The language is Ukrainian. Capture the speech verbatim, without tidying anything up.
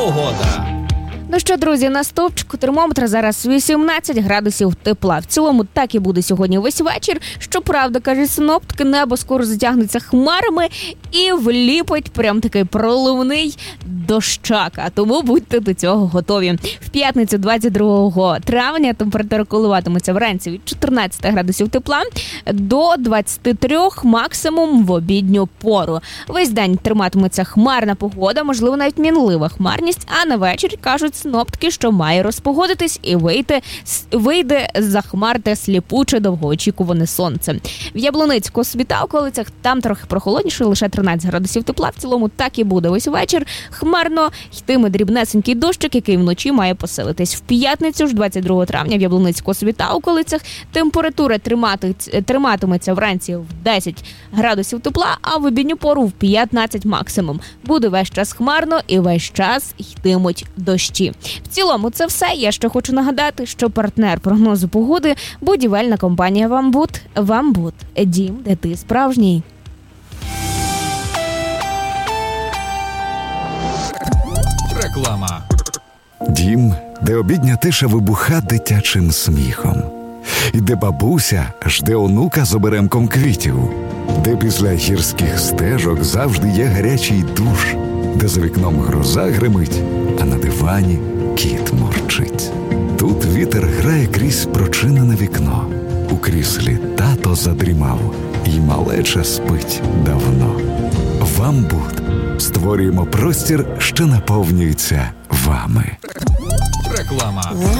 погода. Ну що, друзі, на стовпчику термометра зараз вісімнадцять градусів тепла. В цілому так і буде сьогодні весь вечір. Щоправда, кажуть синоптики, небо скоро затягнеться хмарами і вліпить прям такий проливний дощака. Тому будьте до цього готові. В п'ятницю двадцять другого травня температура коливатиметься вранці від чотирнадцяти градусів тепла до двадцяти трьох максимум в обідню пору. Весь день триматиметься хмарна погода, можливо навіть мінлива хмарність, а на вечір кажуть синоптики, що має розпогодитись і вийти, вийде за хмар те сліпуче довгоочікуване сонце. В Яблуницьку, собі та околицях там трохи прохолодніше, лише тринадцять градусів тепла. В цілому так і буде весь вечір. Хмарно йтиме дрібнесенький дощик, який вночі має посилитись. В п'ятницю ж двадцять другого травня в Яблуницьку, собі та околицях температура тримати, триматиметься вранці в десять градусів тепла, а в обідню пору в п'ятнадцять максимум. Буде весь час хмарно і весь час йтимуть дощі. В цілому це все. Я ще хочу нагадати, що партнер прогнозу погоди – будівельна компанія «Вамбуд». «Вамбуд» – дім, де ти справжній. Реклама. Дім, де обідня тиша вибуха дитячим сміхом. І де бабуся жде онука з оберемком квітів. Де після гірських стежок завжди є гарячий душ. Де за вікном гроза гримить, а на дивані кіт мурчить. Тут вітер грає крізь прочинене вікно. У кріслі тато задрімав, і малеча спить давно. «Вамбуд» створюємо простір, що наповнюється вами. Реклама.